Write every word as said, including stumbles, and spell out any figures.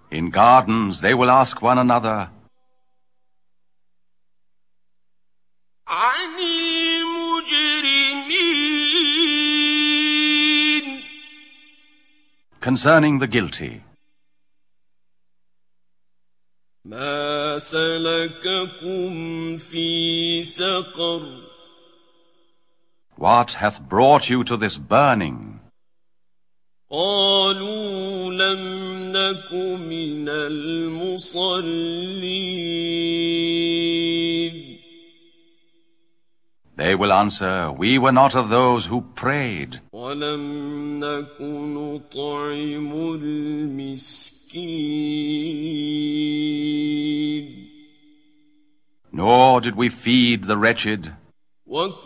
In gardens they will ask one another, عن المجرمين concerning the guilty. ما سلككم في سقر What hath brought you to this burning? قالوا لم نك من المصلين They will answer, we were not of those who prayed, ولم نك نطعم المسكين nor did we feed the wretched,